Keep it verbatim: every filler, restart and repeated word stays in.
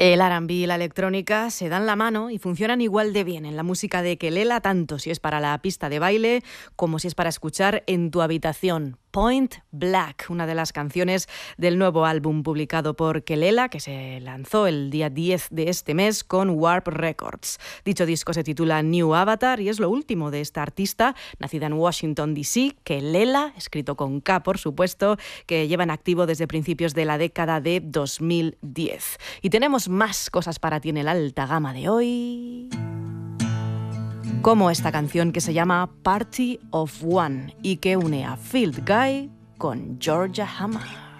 El R and B y la electrónica se dan la mano y funcionan igual de bien en la música de Kelela, tanto si es para la pista de baile como si es para escuchar en tu habitación. Point Black, una de las canciones del nuevo álbum publicado por Kelela, que se lanzó el día diez de este mes con Warp Records. Dicho disco se titula New Avatar y es lo último de esta artista, nacida en Washington, D C, Kelela, escrito con K, por supuesto, que lleva en activo desde principios de la década de dos mil diez. Y tenemos más cosas para ti en el alta gama de hoy, como esta canción que se llama Party of One y que une a Field Guy con Georgia Hammer.